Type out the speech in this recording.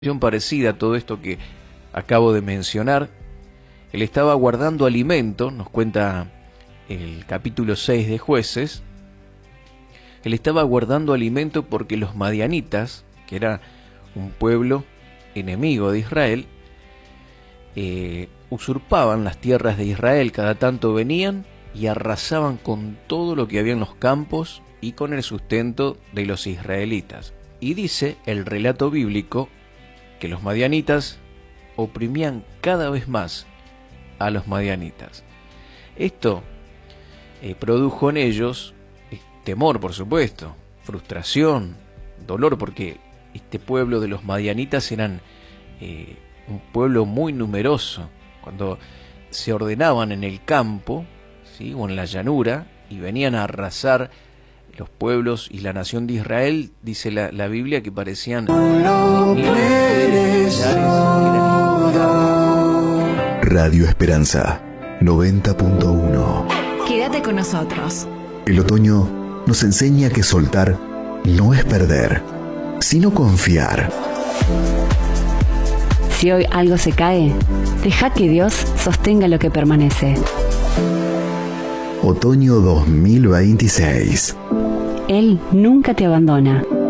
Parecida a todo esto que acabo de mencionar. Él estaba guardando alimento, nos cuenta el capítulo 6 de Jueces. Él estaba guardando alimento porque los madianitas, que era un pueblo enemigo de Israel, usurpaban las tierras de Israel. Cada tanto venían y arrasaban con todo lo que había en los campos y con el sustento de los israelitas. Y dice el relato bíblico que los madianitas oprimían cada vez más a los madianitas. Esto produjo en ellos temor, por supuesto, frustración, dolor, porque este pueblo de los madianitas eran un pueblo muy numeroso. Cuando se ordenaban en el campo, ¿sí?, o en la llanura, y venían a arrasar los pueblos y la nación de Israel, dice la Biblia que parecían Radio Esperanza 90.1. Quédate con nosotros. El otoño nos enseña que soltar no es perder, sino confiar. Si hoy algo se cae, deja que Dios sostenga lo que permanece. Otoño 2026. Él nunca te abandona.